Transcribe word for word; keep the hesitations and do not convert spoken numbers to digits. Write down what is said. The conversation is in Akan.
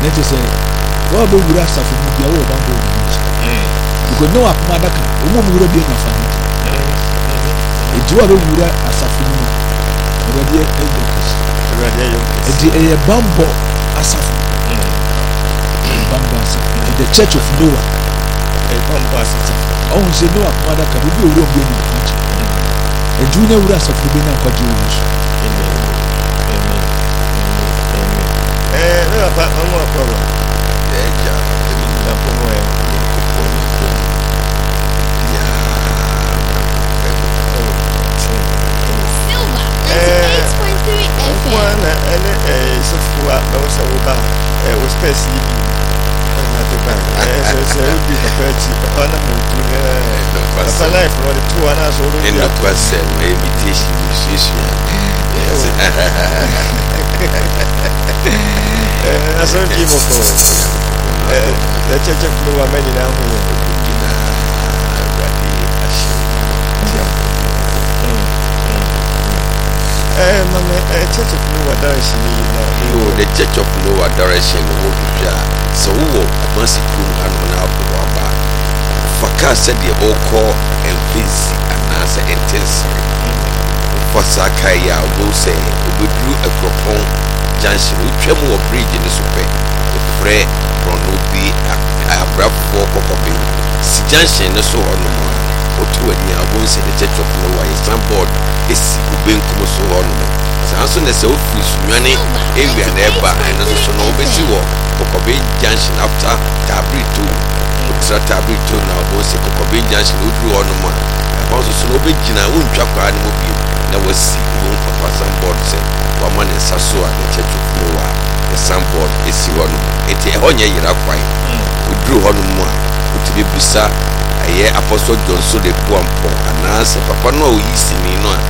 Let us say, what will we ask for the old bamboo? Because no Amadaka, a woman will be in a family. It's what we would ask for you. Already a bamboo asaf. In the church of Noah. A bamboo asaf. Oh, say Noah, Madaka, we will be in the future. A junior would ask for being a Jewish. Eh, no, but no more problem. Yeah, yeah. No problem. Silver ninety-eight point three F M. One and a so for those who are was specially not the bank. So it's a bit of a on a movie. A life for the two hours old in the person, invitation. Yes. That's what people call the church of Noah many now here. Eh, Mamma, a church of Noah direction, you know, the church of Noah direction, so must prove and one out of our back. Faka said the old call and busy and answer intensely. For Sakaya will say, we drew a propon. Junction, we travel a bridge in the super. The prayer from no be a brave for Cocobi. See Junction, the so on the one. Or two and near once in the church of Noah, is some board, is Ubin Kumoso on them. Sanson is so free, Sunani, Avia Neba, and also no Bessie war. Cocobi Junction after Tabri two. Extra Tabri two now, both Cocobi Junction, who drew on the one. About the Snowbig, I won't chop animal. There was see you papa some board say woman in Sasua the church of Noah the some board is one it a honya yira kwai we drew on more to be bisa aye apostle John so the poor and answer papa no yi si me no